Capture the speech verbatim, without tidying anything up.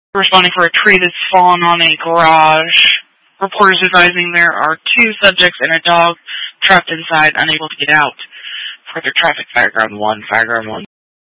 Responding for a tree that's fallen on a garage. Reporters advising there are two subjects and a dog trapped inside, unable to get out. Further traffic, Fireground one, Fireground one.